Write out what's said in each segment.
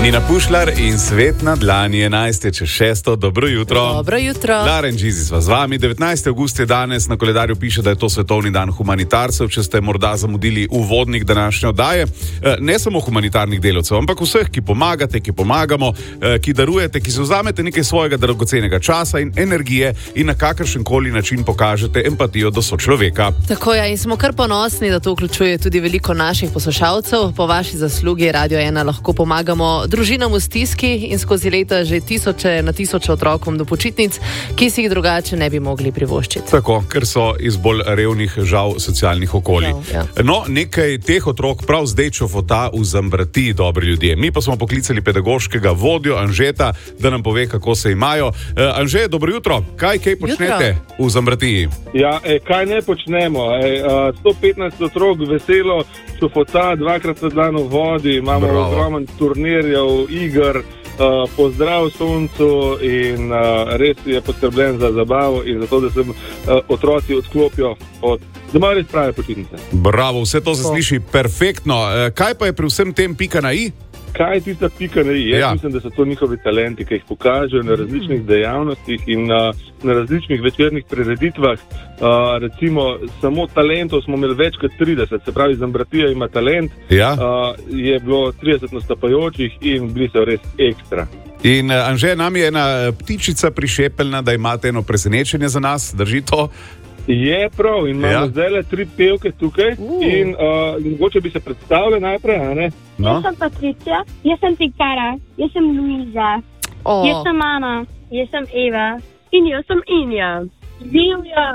Nina Pušlar in Svet na dlani 11:06. Dobro jutro. Dobro jutro. Laren Džizi sva z vami. 19. avgust je danes, na koledarju piše, da je to svetovni dan humanitarcev, če ste morda zamudili uvodnik današnje oddaje. Ne samo humanitarnih delavcev, ampak vseh, ki pomagate, ki pomagamo, ki darujete, ki se vzamete nekaj svojega dragocenega časa in energije in na kakršenkoli način pokažete empatijo do sočloveka. Tako je, in smo kar ponosni, da to vključuje tudi veliko naših poslušalcev. Po vaši zaslugi Radio 1 lahko pomagamo družinam v stiski in skozi leta že tisoče na tisoče otrokom do počitnic, ki si jih drugače ne bi mogli privoščiti. Tako, ker so iz bolj revnih, žal, socialnih okolij. Ja. No, nekaj teh otrok prav zdaj čofota v Zambrati, dobri ljudje. Mi pa smo poklicali pedagoškega vodjo Anžeta, da nam pove, kako se imajo. Anže, dobro jutro. Kaj počnete v Zambratiji? Ja, kaj ne počnemo? 115 otrok veselo čofota, dvakrat na dan v vodi, imamo ogromen turnirjev, iger, pozdrav soncu in res je poskrbljen za zabavo in za to, da se otroci odklopijo od doma res prave počitnice. Bravo, vse to se sliši perfektno. Kaj pa je pri vsem tem pika na i? Kaj je tista pika na i? Jaz mislim, da so to njihovi talenti, ki jih pokažejo na različnih dejavnostih in na različnih večernih prireditvah. Recimo, samo talentov smo imeli več kot 30, se pravi, Zambratija ima talent. Ja. Je bilo 30 nastopajočih in bili so res ekstra. In Anže, nam je ena ptičica prišepeljna, da imate eno presenečenje za nas, drži to? Je prav, in imamo zdaj 3 pevke tukaj in mogoče bi se predstavili najprej, a ne? No? Jaz sem Patricija, jaz sem Tikara, jaz sem Luiza, jaz sem Ana, jaz sem Eva in jaz sem Inja. Živja!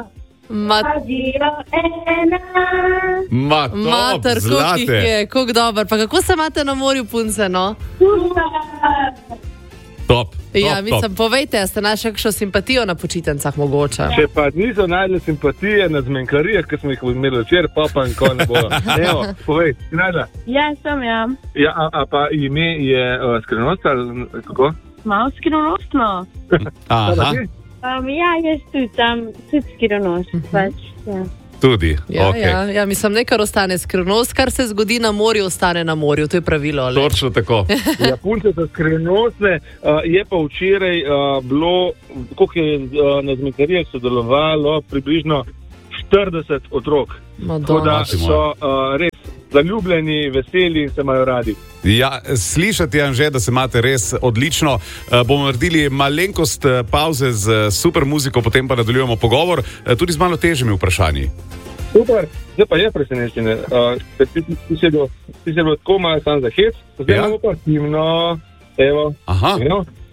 Mater, koliko jih je, koliko dober. Pa kako se imate na morju, punce, no? Top. Ja, mislim, povejte, ste našli kakšno simpatijo na počitnicah mogoče? Če pa niso najdli simpatije na zmenkarijah, ki smo jih imeli včeraj, pa in ko ne bo. Evo, povej, si najdla? Jaz sem, ja. Ja, a pa ime je skrivnost ali kako? Malo skrivnostno. Aha, Ja, jaz tudi tam, tudi skrivnost, pač, ja. tudi. Ja, Okay. ja, mislim, nekaj ostane skrivnost, kar se zgodi na morju, ostane na morju, to je pravilo. Točno tako. Ja, punce so skrivnostne, je pa včeraj bilo, koliko je na zmenkarijah sodelovalo, približno 40 otrok. Tako da so res zaljubljeni, veseli in se imajo radi. Ja, slišati, Anže, da se imate res odlično. Bomo naredili malenkost pauze z super muziko, potem pa nadaljujemo pogovor, tudi z malo težjimi vprašanji. Super, zdaj pa je presenečenje. Ti si bilo tako malo sam za hec, zdaj imamo pa timno, evo. Aha.